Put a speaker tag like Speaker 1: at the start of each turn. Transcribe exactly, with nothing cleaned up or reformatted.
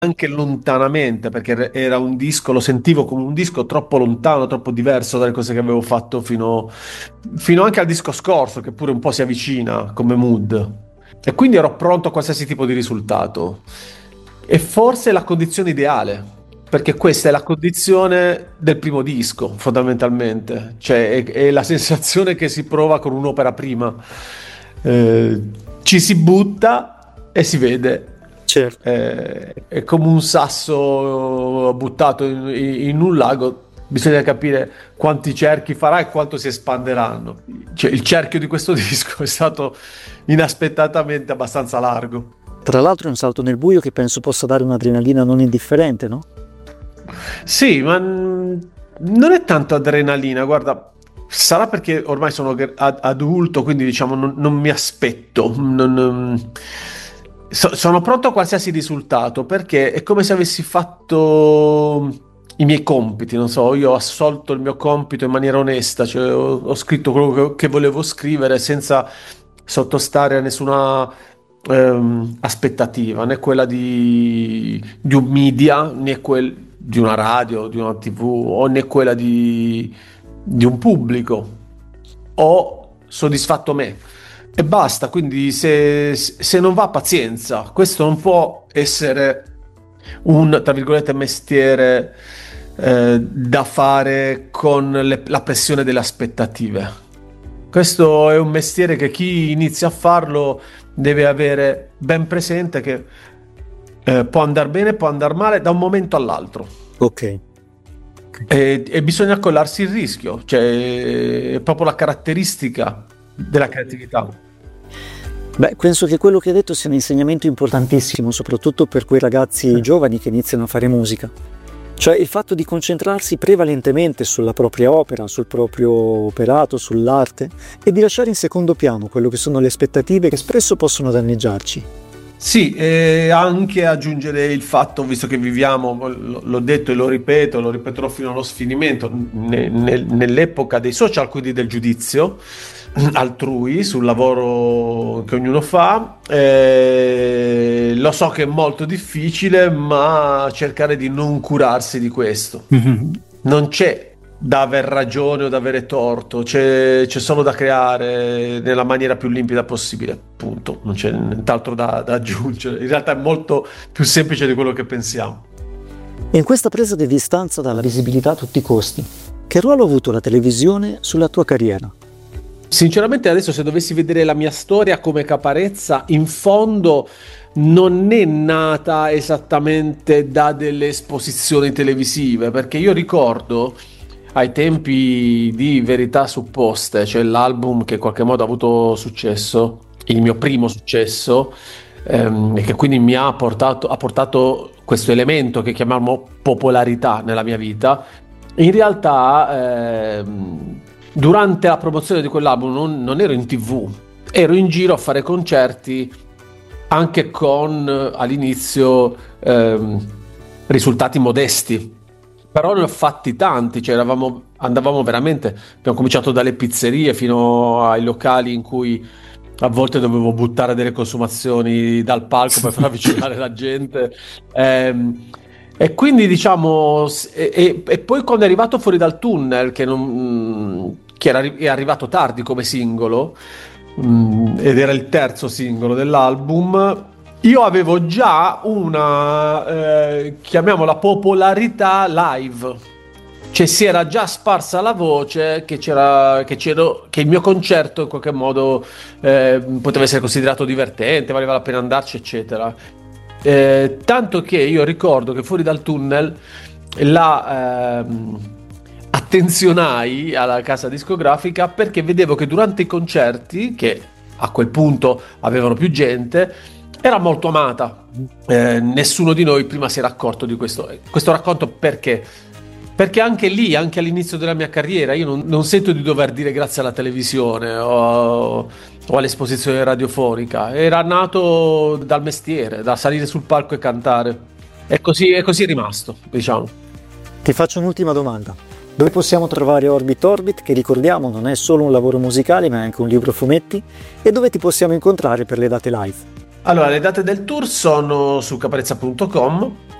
Speaker 1: anche lontanamente, perché era un disco, lo sentivo come un disco troppo lontano, troppo diverso dalle cose che avevo fatto fino, fino anche al disco scorso, che pure un po' si avvicina come mood. E quindi ero pronto a qualsiasi tipo di risultato. E forse è la condizione ideale, perché questa è la condizione del primo disco, fondamentalmente. Cioè, è, è la sensazione che si prova con un'opera prima. Eh, ci si butta e si vede.
Speaker 2: Certo.
Speaker 1: Eh, è come un sasso buttato in, in un lago, bisogna capire quanti cerchi farà e quanto si espanderanno. Cioè, il cerchio di questo disco è stato inaspettatamente abbastanza largo.
Speaker 2: Tra l'altro è un salto nel buio che penso possa dare un'adrenalina non indifferente, no?
Speaker 1: Sì, ma mm, non è tanto adrenalina, guarda, sarà perché ormai sono gr- ad- adulto, quindi diciamo non, non mi aspetto, non- non- so- sono pronto a qualsiasi risultato perché è come se avessi fatto i miei compiti, non so, io ho assolto il mio compito in maniera onesta, cioè ho, ho scritto quello che, che volevo scrivere senza sottostare a nessuna ehm, aspettativa, né quella di, di un media, né quel di una radio, di una T V, o né quella di, di un pubblico. Ho soddisfatto me e basta. Quindi, se, se non va, pazienza. Questo non può essere un, tra virgolette, mestiere eh, da fare con le- la pressione delle aspettative. Questo è un mestiere che chi inizia a farlo deve avere ben presente che eh, può andare bene, può andare male da un momento all'altro.
Speaker 2: Ok.
Speaker 1: E, e bisogna collarsi il rischio, cioè è proprio la caratteristica della creatività.
Speaker 2: Beh, penso che quello che hai detto sia un insegnamento importantissimo, soprattutto per quei ragazzi giovani che iniziano a fare musica. Cioè il fatto di concentrarsi prevalentemente sulla propria opera, sul proprio operato, sull'arte e di lasciare in secondo piano quello che sono le aspettative che spesso possono danneggiarci.
Speaker 1: Sì, e anche aggiungere il fatto, visto che viviamo, l- l'ho detto e lo ripeto, lo ripeterò fino allo sfinimento, ne- ne- nell'epoca dei social, quindi del giudizio altrui sul lavoro che ognuno fa. Eh, lo so che è molto difficile, ma cercare di non curarsi di questo. Non c'è da aver ragione o da avere torto, c'è, c'è solo da creare nella maniera più limpida possibile, punto. Non c'è nient'altro da, da aggiungere. In realtà è molto più semplice di quello che pensiamo.
Speaker 2: E in questa presa di distanza dalla visibilità a tutti i costi, che ruolo ha avuto la televisione sulla tua carriera?
Speaker 1: Sinceramente, adesso se dovessi vedere la mia storia come Caparezza, in fondo non è nata esattamente da delle esposizioni televisive, perché io ricordo ai tempi di Verità Supposte, cioè l'album che in qualche modo ha avuto successo, il mio primo successo, ehm, e che quindi mi ha portato, ha portato questo elemento che chiamiamo popolarità nella mia vita. In realtà, ehm, durante la promozione di quell'album non, non ero in T V, ero in giro a fare concerti anche con eh, all'inizio ehm, risultati modesti. Però ne ho fatti tanti, cioè eravamo, andavamo veramente, abbiamo cominciato dalle pizzerie fino ai locali in cui a volte dovevo buttare delle consumazioni dal palco per far avvicinare la gente. Ehm, e quindi diciamo, s- e, e- e poi quando è arrivato Fuori dal tunnel, che, non, che era, arri- è arrivato tardi come singolo, mm, ed era il terzo singolo dell'album, io avevo già una, eh, chiamiamola popolarità live. Cioè si era già sparsa la voce che c'era, che c'ero, che il mio concerto in qualche modo eh, poteva essere considerato divertente, valeva la pena andarci, eccetera. Eh, tanto che io ricordo che Fuori dal tunnel la ehm, attenzionai alla casa discografica perché vedevo che durante i concerti, che a quel punto avevano più gente, era molto amata. Eh, nessuno di noi prima si era accorto di questo. Questo racconto perché? Perché anche lì, anche all'inizio della mia carriera, io non, non sento di dover dire grazie alla televisione o, o all'esposizione radiofonica. Era nato dal mestiere, da salire sul palco e cantare. E così, e così è rimasto, diciamo.
Speaker 2: Ti faccio un'ultima domanda. Dove possiamo trovare Orbit Orbit, che ricordiamo non è solo un lavoro musicale ma è anche un libro fumetti, e dove ti possiamo incontrare per le date live?
Speaker 1: Allora, le date del tour sono su caparezza punto com